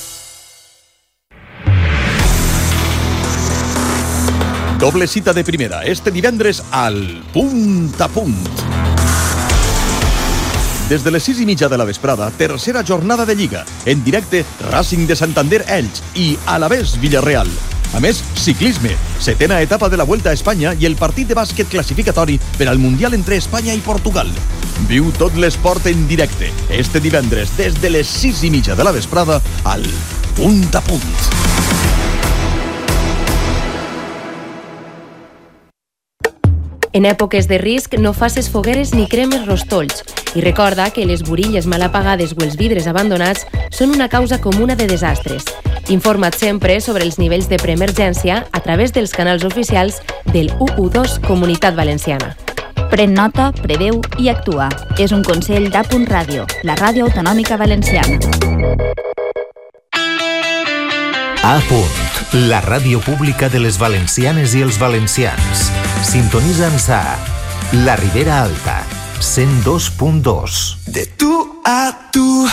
Doble cita de primera, este divendres al Punt a Punt. Des de les sis i mitja de la vesprada, tercera jornada de Lliga. En directe, Racing de Santander Elx i Alavés Villarreal. A més, ciclisme, setena etapa de la Vuelta a Espanya i el partit de bàsquet classificatori per al Mundial entre Espanya i Portugal. Viu tot l'esport en directe, este divendres, des de les sis i mitja de la vesprada, al Punt a Punt. En èpoques de risc no facis fogueres ni cremes rostolls i recorda que les burilles mal apagades o els vidres abandonats són una causa comuna de desastres. Informa't sempre sobre els nivells de preemergència a través dels canals oficials del u u dos Comunitat Valenciana. Pren nota, preveu i actua. És un consell d'A Punt Ràdio, la ràdio autonòmica valenciana. A Punt, la ràdio pública de les valencianes i els valencians. Sintonitza'ns a La Ribera Alta, cent dos punt dos. De tu a tu.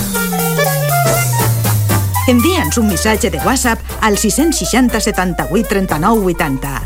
Envia'ns un missatge de WhatsApp al sis seixanta setanta-vuit trenta-nou vuitanta.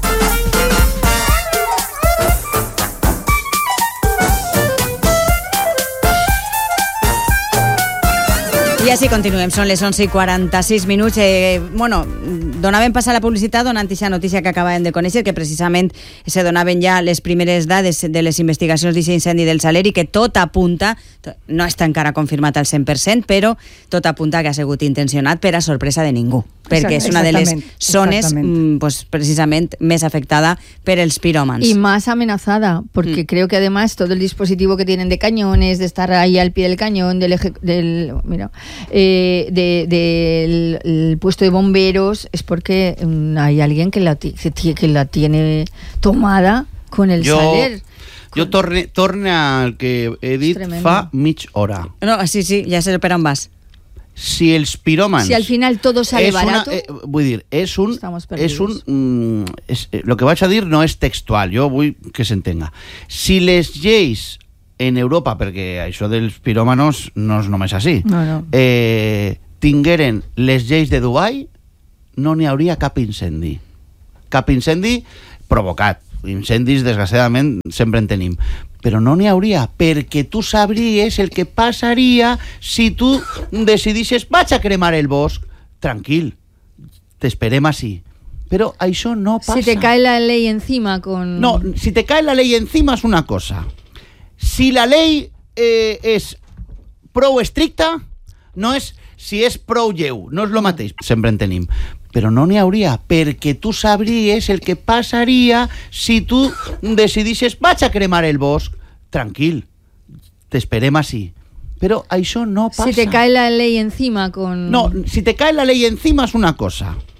I així continuem, són les onze i quaranta-sis minuts. Eh, bueno, donàvem pas a la publicitat donant aquesta notícia que acabàvem de conèixer, que precisament se donaven ja les primeres dades de les investigacions d'aquest incendi del Saler i que tot apunta, no està encara confirmat al cent per cent, però tot apunta que ha sigut intencionat per a sorpresa de ningú, perquè és una de les zones mm, pues, precisament més afectada per els piròmans. Y más amenazada, porque mm. creo que además todo el dispositivo que tienen de cañones, de estar ahí al pie del cañón, del, eje, del mira, eh, de, de, del el puesto de bomberos, es porque um, hay alguien que la, que, que la tiene tomada con el jo, Saler. Jo torne, torne al que he dit fa mig hora. No, sí, sí, ja sé per on vas. Si els piròmans... Si al final todo sale és barato... Una, eh, vull dir, és un... És un mm, és, eh, lo que vaig a dir no és textual, jo vull que s'entenga. Si les lleis en Europa, perquè això dels piròmanos no és només així, no, no. Eh, tingueren les lleis de Dubai, no n'hi hauria cap incendi. Cap incendi provocat. Incendis, desgraciadament, sempre en tenim. Però no n'hi hauria, perquè tu sabries el que passaria si tu decidissis vaig a cremar el bosc. Tranquil, t'esperem així. Però això no passa. Si te cae la ley encima con... No, si te cae la ley encima és una cosa. Si la ley eh, és prou estricta, no és si és prou lleu, no és el mateix, sempre en tenim. Però no n'hi hauria, perquè tu sabries el que passaria si tu decidissis vaig a cremar el bosc. Tranquil, t'esperem així. Però això no passa. Si te cae la ley encima con... No, si te cae la ley encima és una cosa.